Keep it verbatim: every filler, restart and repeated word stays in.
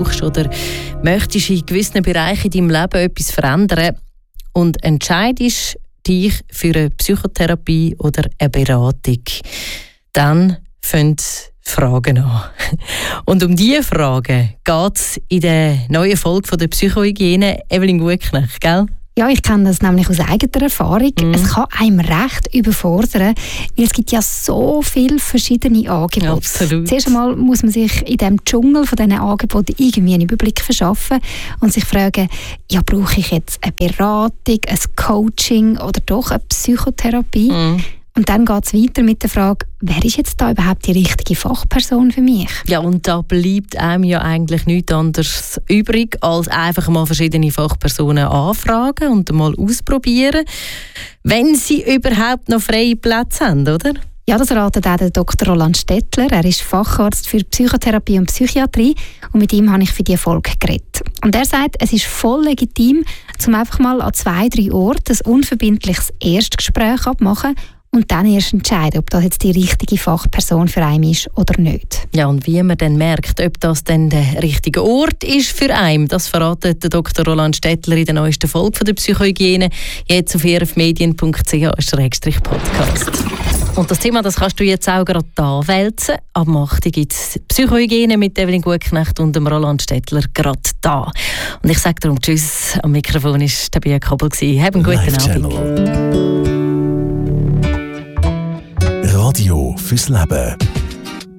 brauchst oder möchtest in gewissen Bereichen in deinem Leben etwas verändern und entscheidest dich für eine Psychotherapie oder eine Beratung, dann fangen Fragen an. Und um diese Fragen geht es in der neuen Folge von der Psychohygiene. Evelyn Gutknecht, gell? Ja, ich kenne das nämlich aus eigener Erfahrung. Mm. Es kann einem recht überfordern, weil es gibt ja so viele verschiedene Angebote. Absolut. Zuerst einmal muss man sich in diesem Dschungel von diesen Angeboten irgendwie einen Überblick verschaffen und sich fragen, ja, brauche ich jetzt eine Beratung, ein Coaching oder doch eine Psychotherapie? Mm. Und dann geht es weiter mit der Frage, wer ist jetzt da überhaupt die richtige Fachperson für mich? Ja, und da bleibt einem ja eigentlich nichts anderes übrig, als einfach mal verschiedene Fachpersonen anfragen und mal ausprobieren, wenn sie überhaupt noch freie Plätze haben, oder? Ja, das ratet auch der Doktor Roland Stettler. Er ist Facharzt für Psychotherapie und Psychiatrie und mit ihm habe ich für diese Folge geredet. Und er sagt, es ist voll legitim, um einfach mal an zwei, drei Orten ein unverbindliches Erstgespräch abmachen und dann erst entscheiden, ob das jetzt die richtige Fachperson für einen ist oder nicht. Ja, und wie man dann merkt, ob das dann der richtige Ort ist für einen, das verratet der Doktor Roland Stettler in der neuesten Folge von der Psychohygiene. Jetzt auf e r f medien punkt c h Schrägstrich Podcast. Und das Thema, das kannst du jetzt auch gerade da wälzen. Ab acht Uhr gibt es Psychohygiene mit Evelyn Gutknecht und dem Roland Stettler gerade da. Und ich sage darum Tschüss. Am Mikrofon war Tabia Kabel. Hab einen guten Abend. Radio fürs Leben.